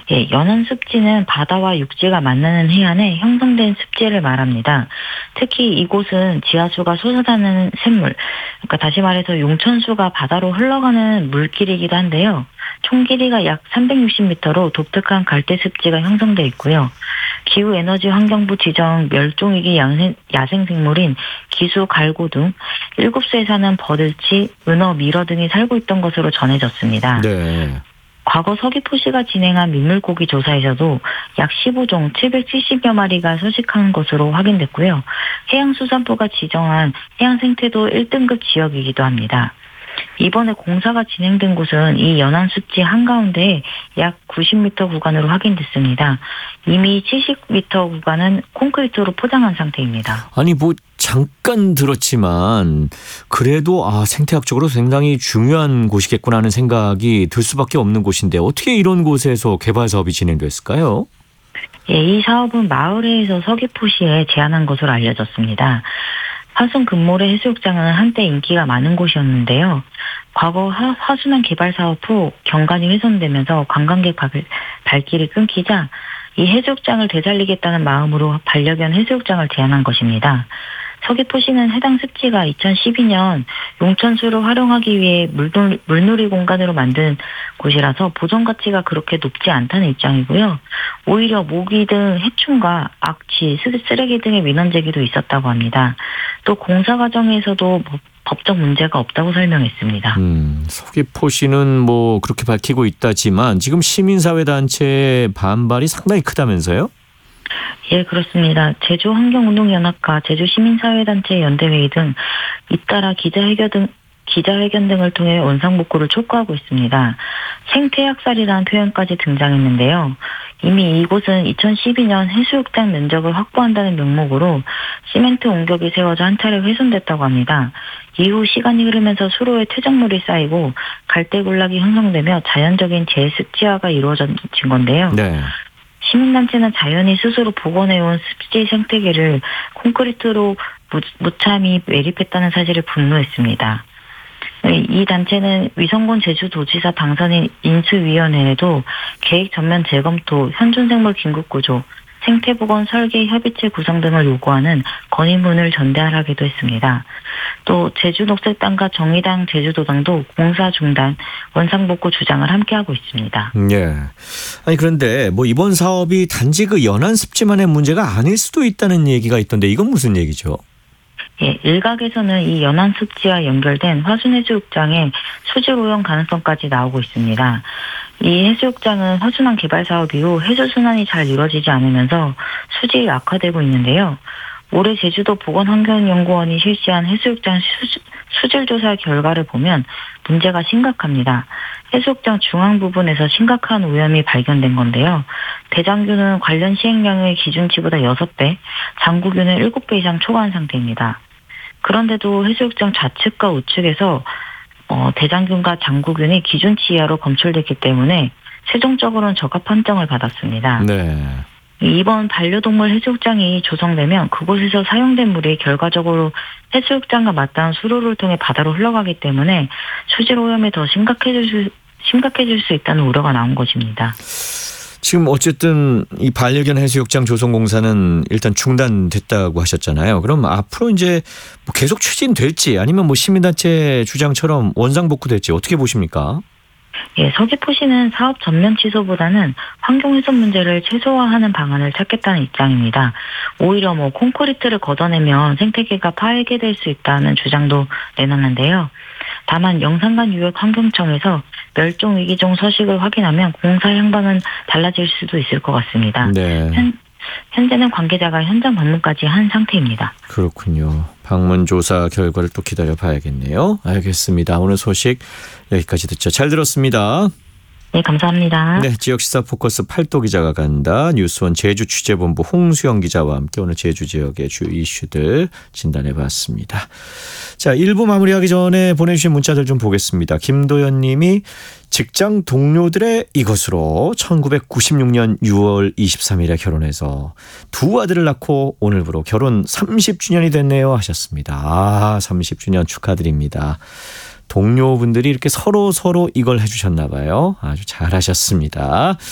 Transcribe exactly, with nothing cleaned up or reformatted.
예, 연안 습지는 바다와 육지가 만나는 해안에 형성된 습지를 말합니다. 특히 이곳은 지하수가 솟아나는 샘물, 그러니까 다시 말해서 용천수가 바다로 흘러가는 물길이기도 한데요. 총 길이가 약 삼백육십 미터로 독특한 갈대 습지가 형성돼 있고요. 기후에너지환경부 지정 멸종위기 야생, 야생생물인 기수 갈고 등 일곱 수에 사는 버들치, 은어, 미러 등이 살고 있던 것으로 전해졌습니다. 네. 과거 서귀포시가 진행한 민물고기 조사에서도 약 십오 종 칠백칠십여 마리가 서식한 것으로 확인됐고요. 해양수산부가 지정한 해양생태도 일 등급 지역이기도 합니다. 이번에 공사가 진행된 곳은 이 연안습지 한가운데 약 구십 미터 구간으로 확인됐습니다. 이미 칠십 미터 구간은 콘크리트로 포장한 상태입니다. 아니 뭐 잠깐 들었지만 그래도 아 생태학적으로 상당히 중요한 곳이겠구나 하는 생각이 들 수밖에 없는 곳인데 어떻게 이런 곳에서 개발 사업이 진행됐을까요? 예, 이 사업은 마을회에서 서귀포시에 제안한 것으로 알려졌습니다. 화순 금모래 해수욕장은 한때 인기가 많은 곳이었는데요. 과거 하, 화순항 개발 사업 후 경관이 훼손되면서 관광객 발, 발길이 끊기자 이 해수욕장을 되살리겠다는 마음으로 반려견 해수욕장을 제안한 것입니다. 서귀포시는 해당 습지가 이천십이 년 용천수를 활용하기 위해 물놀이, 물놀이 공간으로 만든 곳이라서 보존 가치가 그렇게 높지 않다는 입장이고요. 오히려 모기 등 해충과 악취, 쓰레기 등의 민원 제기도 있었다고 합니다. 또 공사 과정에서도 법적 문제가 없다고 설명했습니다. 음, 서귀포시는 뭐 그렇게 밝히고 있다지만 지금 시민사회단체의 반발이 상당히 크다면서요? 예, 그렇습니다. 제주환경운동연합과 제주시민사회단체 연대회의 등 잇따라 기자회견 등 기자회견 등을 통해 원상복구를 촉구하고 있습니다. 생태학살이라는 표현까지 등장했는데요. 이미 이곳은 이천십이 년 해수욕장 면적을 확보한다는 명목으로 시멘트 옹벽이 세워져 한 차례 훼손됐다고 합니다. 이후 시간이 흐르면서 수로에 퇴적물이 쌓이고 갈대군락이 형성되며 자연적인 재습지화가 이루어진 건데요. 네. 시민단체는 자연이 스스로 복원해온 습지 생태계를 콘크리트로 무참히 매립했다는 사실에 분노했습니다. 이 단체는 위성군 제주도지사 당선인 인수위원회에도 계획 전면 재검토, 현존생물 긴급구조, 생태복원 설계 협의체 구성 등을 요구하는 건의문을 전달하기도 했습니다. 또 제주녹색당과 정의당 제주도당도 공사 중단, 원상복구 주장을 함께하고 있습니다. 예. 아니 그런데 뭐 이번 사업이 단지 그 연안 습지만의 문제가 아닐 수도 있다는 얘기가 있던데 이건 무슨 얘기죠? 예, 일각에서는 이 연안 습지와 연결된 화순해수욕장의 수질 오염 가능성까지 나오고 있습니다. 이 해수욕장은 화순항 개발 사업 이후 해수순환이 잘 이루어지지 않으면서 수질이 악화되고 있는데요. 올해 제주도 보건환경연구원이 실시한 해수욕장 수, 수질조사 결과를 보면 문제가 심각합니다. 해수욕장 중앙 부분에서 심각한 오염이 발견된 건데요. 대장균은 관련 시행량의 기준치보다 여섯 배, 장구균은 일곱 배 이상 초과한 상태입니다. 그런데도 해수욕장 좌측과 우측에서 어, 대장균과 장구균이 기준치 이하로 검출됐기 때문에 최종적으로는 적합 판정을 받았습니다. 네. 이번 반려동물 해수욕장이 조성되면 그곳에서 사용된 물이 결과적으로 해수욕장과 맞닿은 수로를 통해 바다로 흘러가기 때문에 수질 오염이 더 심각해질 수, 심각해질 수 있다는 우려가 나온 것입니다. 지금 어쨌든 이 반려견 해수욕장 조성 공사는 일단 중단됐다고 하셨잖아요. 그럼 앞으로 이제 뭐 계속 추진될지 아니면 뭐 시민단체 주장처럼 원상복구될지 어떻게 보십니까? 예, 서귀포시는 사업 전면 취소보다는 환경훼손 문제를 최소화하는 방안을 찾겠다는 입장입니다. 오히려 뭐 콘크리트를 걷어내면 생태계가 파괴될 수 있다는 주장도 내놨는데요. 다만 영산간유역환경청에서 멸종위기종 서식을 확인하면 공사 향방은 달라질 수도 있을 것 같습니다. 네. 현, 현재는 관계자가 현장 방문까지 한 상태입니다. 그렇군요. 방문 조사 결과를 또 기다려봐야겠네요. 알겠습니다. 오늘 소식 여기까지 듣죠. 잘 들었습니다. 네, 감사합니다. 네, 지역시사 포커스 팔도 기자가 간다. 뉴스원 제주취재본부 홍수영 기자와 함께 오늘 제주 지역의 주 이슈들 진단해봤습니다. 자, 일 부 마무리하기 전에 보내주신 문자들 좀 보겠습니다. 김도연 님이 직장 동료들의 이것으로 천구백구십육 년 유월 이십삼일에 결혼해서 두 아들을 낳고 오늘부로 결혼 삼십 주년이 됐네요 하셨습니다. 아, 삼십 주년 축하드립니다. 동료분들이 이렇게 서로 서로 이걸 해주셨나 봐요. 아주 잘하셨습니다.